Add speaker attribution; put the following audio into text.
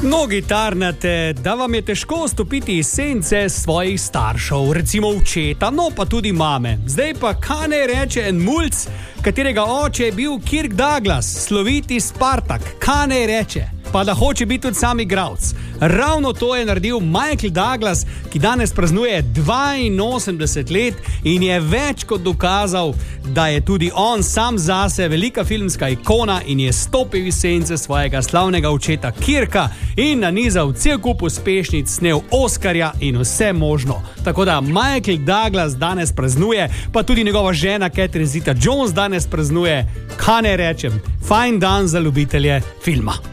Speaker 1: Mnogi tarnate, da vam je težko stopiti iz sence svojih staršev, recimo očeta, no pa tudi mame. Zdaj pa kaj naj reče en mulc, katerega oče je bil Kirk Douglas, sloviti Spartak, kaj naj reče? Pa da hoče biti tudi sam igralec. Ravno to je naredil Michael Douglas, ki danes praznuje 82 let in je več kot dokazal, da je tudi on sam zase velika filmska ikona in je stopil iz sence svojega slavnega očeta Kirka in nanizal cel kup uspešnic, snel Oskarja in vse možno. Tako da Michael Douglas danes praznuje, pa tudi njegova žena Catherine Zeta-Jones danes praznuje, kaj ne rečem, fajn dan za ljubitelje filma.